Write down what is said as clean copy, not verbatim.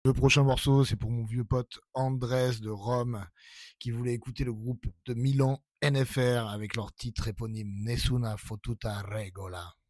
Le prochain morceau, c'est pour mon vieux pote Andrés de Rome, qui voulait écouter le groupe de Milan NFR avec leur titre éponyme Nessuna Fotuta Regola.